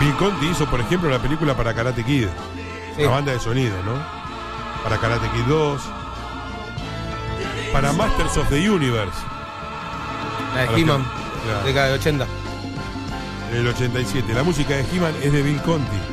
Bill Conti hizo, por ejemplo, la película para Karate Kid. Sí. La banda de sonido, ¿no? Para Karate Kid 2. Para Masters of the Universe. La de Para He-Man, claro. década de 80. En el 87. La música de He-Man es de Bill Conti.